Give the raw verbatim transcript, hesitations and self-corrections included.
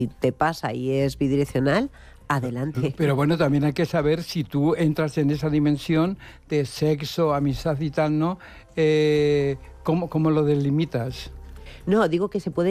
te pasa y es bidireccional, adelante. Pero bueno, también hay que saber si tú entras en esa dimensión de sexo, amistad y tal, ¿no? Eh, ¿cómo, cómo lo delimitas? No, digo que se puede